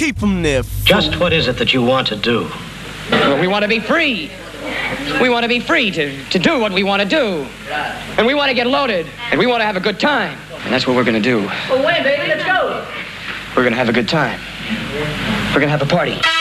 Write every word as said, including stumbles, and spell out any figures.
away from there. Just what is it that you want to do? Well, we want to be free. We want to be free to, to do what we want to do. And we want to get loaded. And we want to have a good time. And that's what we're going to do. Well, wait, baby, let's go. We're going to have a good time. We're going to have a party.